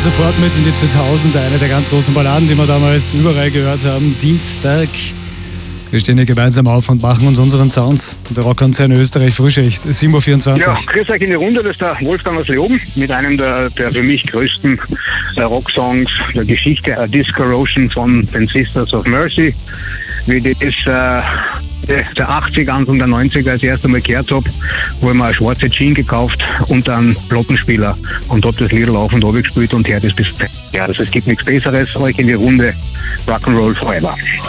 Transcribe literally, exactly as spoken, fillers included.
sofort mit in die zweitausender. Eine der ganz großen Balladen, die wir damals überall gehört haben. Dienstag. Wir stehen hier gemeinsam auf und machen uns unseren Sound. Der Rockkonzern Österreich Frühschicht. sieben Uhr vierundzwanzig. Ja, grüß euch in die Runde. Das ist der Wolfgang aus Leoben mit einem der, der für mich größten äh, Rocksongs der Geschichte. A Disco-Rotion von den Sisters of Mercy. Wie ich das äh, der achtziger, Anfang der neunziger das erste Mal gehört habe, wo ich mir eine schwarze Jeans gekauft und einen Plattenspieler und habe das Lied auf und runter gespielt und hört es bis ja, also es gibt nichts Besseres. Euch in die Runde. Rock'n'Roll Forever.